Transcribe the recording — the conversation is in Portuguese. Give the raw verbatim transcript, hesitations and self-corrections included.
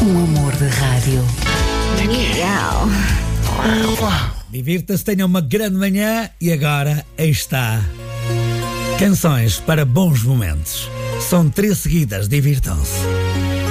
Um amor de rádio. Miguel. Divirta-se, tenha uma grande manhã e agora aí está. Canções para bons momentos. São três seguidas, divirtam-se.